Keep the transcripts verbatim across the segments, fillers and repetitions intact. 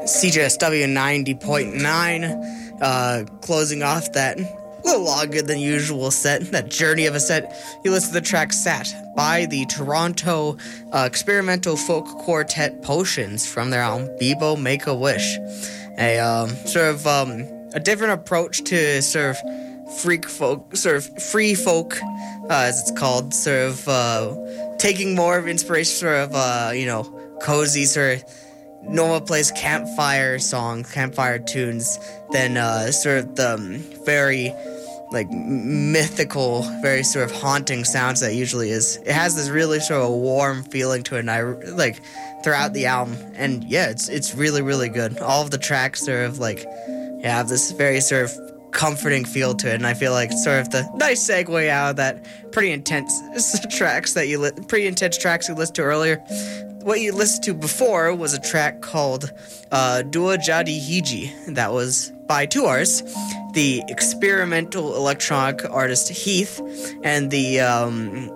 C J S W ninety point nine, uh, closing off that little longer than usual set, that journey of a set. You listen to the track Sat by the Toronto uh, experimental folk quartet Potions from their album Bebo Make-A-Wish. A um, sort of um, a different approach to sort of freak folk, sort of free folk, uh, as it's called, sort of uh, taking more of inspiration, sort of, uh, you know, cozy, sort of normal place campfire songs, campfire tunes, than uh, sort of the um, very, like, mythical, very sort of haunting sounds that it usually is. It has this really sort of warm feeling to it, and I, like, throughout the album, and yeah, it's it's really, really good. All of the tracks sort of, like, have this very sort of comforting feel to it, and I feel like sort of the nice segue out of that pretty intense tracks that you li- pretty intense tracks you listened to earlier. What you listened to before was a track called uh, Dua Jadi Hiji. That was by two artists, the experimental electronic artist Heath, and the um,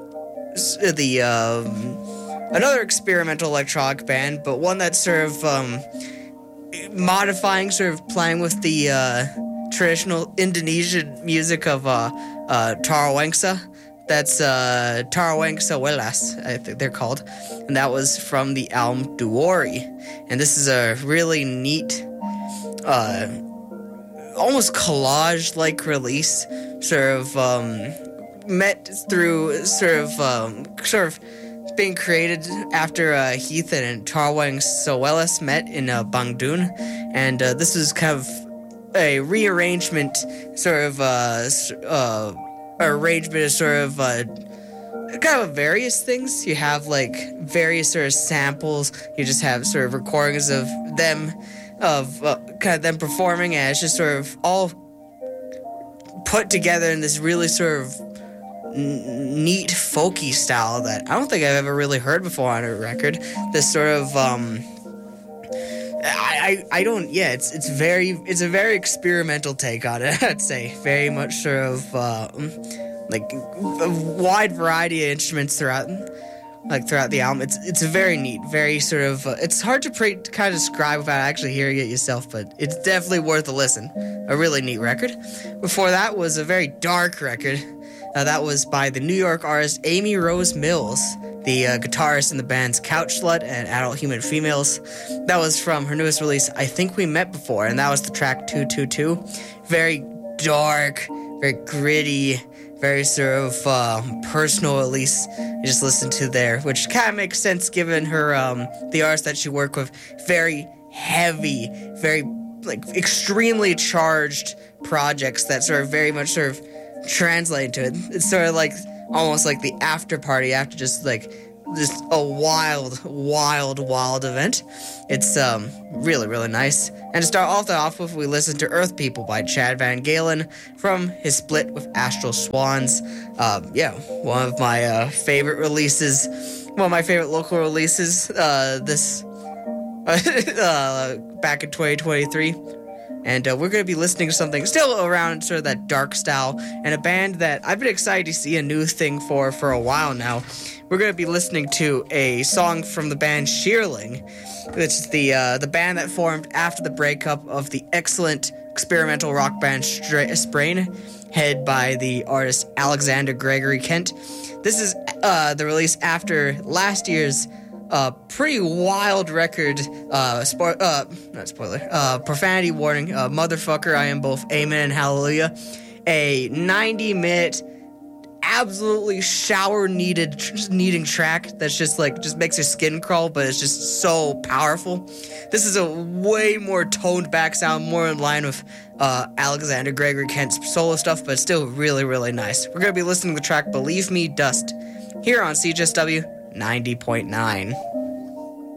the um, another experimental electronic band, but one that's sort of um, modifying, sort of playing with the uh, traditional Indonesian music of uh, uh, Tarawangsa. That's uh, Tarawangsa Welas, I think they're called. And that was from the album Duori. And this is a really neat, uh, almost collage-like release, sort of um, met through sort of um, sort of being created after uh, Heath and Tarawangsa Welas met in uh, Bandung. And uh, this is kind of a rearrangement, sort of uh, uh, arrangement of sort of uh, kind of various things. You have like various sort of samples. You just have sort of recordings of them, of uh, kind of them performing, and it's just sort of all put together in this really sort of n- neat folky style that I don't think I've ever really heard before on a record. This sort of um, I, I I don't yeah it's it's very it's a very experimental take on it, I'd say. Very much sort of uh, like a wide variety of instruments throughout like throughout the album. It's it's very neat, very sort of uh, it's hard to pre- kind of describe without actually hearing it yourself, but it's definitely worth a listen. A really neat record. Before that was a very dark record. Uh, that was by the New York artist Amy Rose Mills, the uh, guitarist in the bands Couch Slut and Adult Human Females. That was from her newest release, I Think We Met Before, and that was the track two two two. Very dark, very gritty, very sort of uh, personal, at least you just listened to there, which kind of makes sense given her, um, the artist that she worked with. Very heavy, very, like, extremely charged projects that sort of very much sort of translate to it. It's sort of like almost like the after party after just like just a wild, wild, wild event. It's um really, really nice. And to start all that off with, we listened to Earth People by Chad Van Galen from his split with Astral Swans. Um, yeah, one of my uh, favorite releases, one of my favorite local releases uh, this uh, back in twenty twenty-three. And uh, we're going to be listening to something still around sort of that dark style, and a band that I've been excited to see a new thing for for a while now. We're going to be listening to a song from the band Shearling, which is the uh, the band that formed after the breakup of the excellent experimental rock band Stra- Sprain, headed by the artist Alexander Gregory Kent. This is uh, the release after last year's Uh, pretty wild record, uh, spo- uh, not spoiler, uh, profanity warning, uh, motherfucker, I am both amen and hallelujah, a ninety minute, absolutely shower needed, needing track that's just like, just makes your skin crawl, but it's just so powerful. This is a way more toned back sound, more in line with, uh, Alexander Gregory Kent's solo stuff, but still really, really nice. We're gonna be listening to the track Believe Me Dust, here on C J S W ninety point nine.